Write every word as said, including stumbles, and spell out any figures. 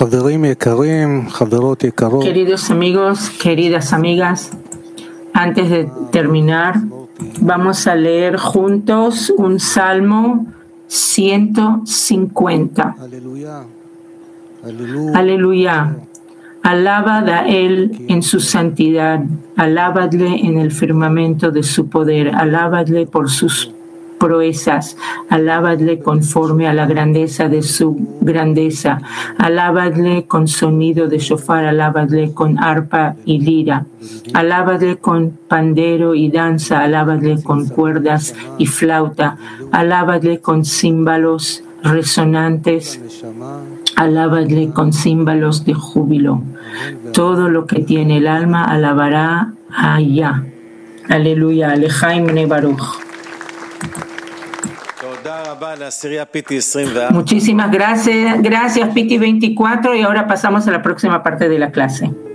Queridos amigos, queridas amigas, antes de terminar, vamos a leer juntos un Salmo ciento cincuenta. Aleluya. Alabad a Él en su santidad, alabadle en el firmamento de su poder, alabadle por sus proezas, alabadle conforme a la grandeza de su grandeza, alabadle con sonido de shofar, alabadle con arpa y lira, alabadle con pandero y danza, alabadle con cuerdas y flauta, alabadle con címbalos resonantes, alabadle con címbalos de júbilo. Todo lo que tiene el alma alabará a Yah. Aleluya. Lejaim Bnei Baruch. Muchísimas gracias, gracias Piti veinticuatro, y ahora pasamos a la próxima parte de la clase.